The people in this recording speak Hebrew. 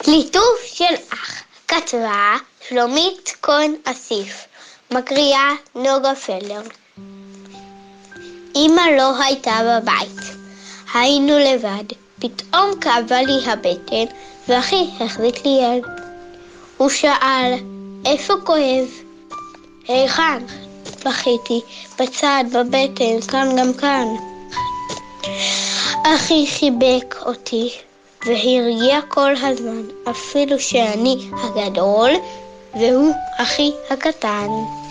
ליטוף של אח, כתבה שלומית כהן אסיף, מקריאה נוגה פלר. אמא לא הייתה בבית, היינו לבד. פתאום כאבה לי הבטן ואחי החזיק לי יד. הוא שאל, איפה כואב? היכן? בכיתי, בצד, בבטן, כאן גם כאן. אחי חיבק אותי והרגיע כל הזמן, אפילו שאני הגדול והוא אחי הקטן.